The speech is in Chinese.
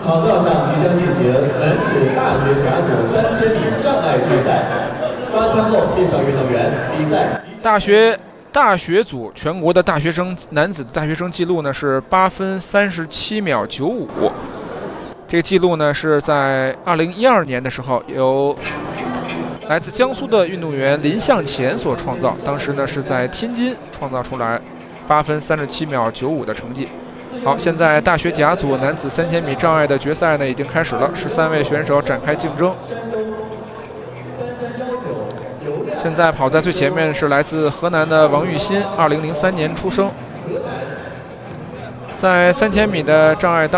跑道上即将进行男子大学甲组3000米障碍比赛。发枪后介绍运动员比赛。 大学组全国的男子的大学生纪录呢是8分37秒95，这个纪录呢是在2012年的时候由来自江苏的运动员林向前所创造，当时呢是在天津创造出来8分37秒95的成绩。好，现在大学甲组男子3000米障碍的决赛呢已经开始了，13位选手展开竞争。现在跑在最前面是来自河南的王玉鑫，2003年出生，在3000米的障碍当